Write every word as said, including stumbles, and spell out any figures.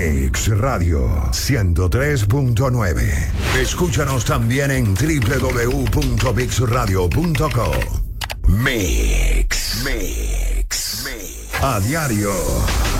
Mix Radio ciento tres punto nueve. Escúchanos también en doble u doble u doble u punto mix radio punto com. Mix, Mix, Mix. A diario.